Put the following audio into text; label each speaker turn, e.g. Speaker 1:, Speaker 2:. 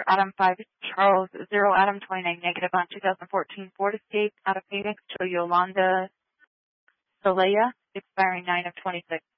Speaker 1: Adam 5 Charles 0 Adam 29 negative on 2014 Ford Escape out of Phoenix to Yolanda Zelaya, expiring 9 of 26.